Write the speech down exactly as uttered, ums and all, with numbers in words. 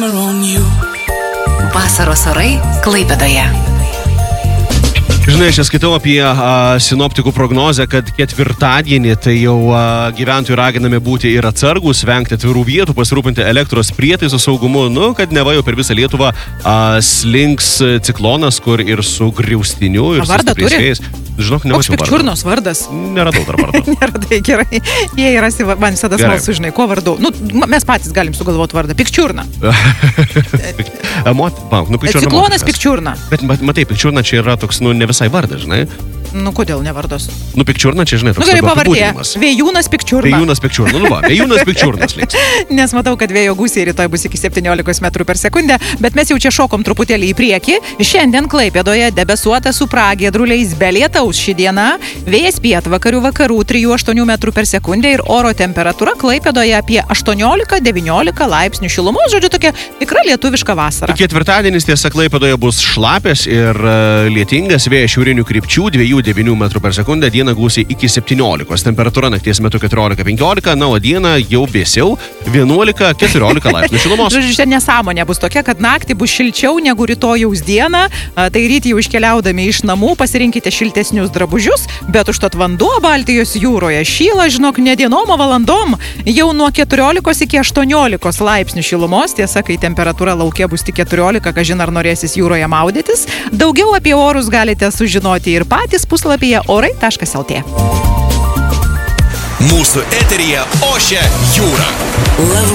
Vasaros orai Klaipėdoje. Žinai, aš skaitau apie a, sinoptikų prognozę, kad ketvirtadienį tai jau a, gyventojų raginami būti ir atsargus, vengti atvirų vietų, pasirūpinti elektros prietaisų saugumu, nu, kad neva jau per visą Lietuvą a, slinks ciklonas, kur ir su griaustiniu, ir su stipriais vėjais. Žinok, nemačiau vardo. Pikčiurnos vardas? Neradau dar vardo. Neradai, gerai. Jei rasi, man visada smalsu, žinai, ko vardu. Nu, mes patys galim sugalvoti vardą. Pikčiurna. Mot, pa, nu, Pikčiurna. Ciklonas Pikčiurna. Bet matai, Pikčiurna čia yra toks, nu, ne visai vardas, žinai. Nu, kodėl ne vardas? Nu, Pikčiurna čia, žinai, toks nu, gerai, pavardė. apibūdinimas. Vėjūnas Pikčiurna. Vėjūnas Pikčiurna. Nu, va, Vėjūnas Pikčiurnas liks. Nes matau, kad vėjo gūsiai rytoj bus iki septyniolikos metrų per sekundę, bet mes jau čia šokom truputėlį į priekį. Šiandien Klaipėdoje debesuota su pragiedruliais be lietaus ši diena. Vėjas pietvakarių vakarų trijų aštuonių metrų per sekundę ir oro temperatūra Klaipėdoje apie aštuoniolika devyniolika laipsnių šilumos. Žodžiu, tokia tikra lietuviška vasara. Ketvirtadienis tiesa Klaipėdoje bus šlapės ir uh, lietingas, vėjas šiaurinių krypčių dviejų devynių metrų per sekundę, dieną gūsiai iki septyniolikos. Temperatūra nakties metu keturiolika penkiolika, na, o dieną jau vėsiau vienuolika keturiolika laipsnių šilumos. Žodžiu, čia nesąmonė bus tokia, kad naktį bus šilčiau negu rytojaus dieną, tai rytį jau iškeliaudami iš namų pasirinkite šiltesnius drabužius, bet užtat vanduo Baltijos jūroje šyla, žinok, ne dienom, o valandom, jau nuo keturiolikos iki aštuoniolikos laipsnių šilumos. Tiesa, kai temperatūra lauke bus tik keturiolika, kažin ar norėsis jūroje maudytis. Daugiau apie orus galite sužinoti ir patys puslapyje orai taškas lt. Mūsų eteryje ošia jūra.